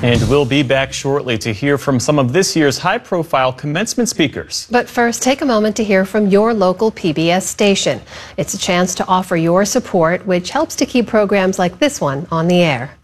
And we'll be back shortly to hear from some of this year's high-profile commencement speakers. But first, take a moment to hear from your local PBS station. It's a chance to offer your support, which helps to keep programs like this one on the air.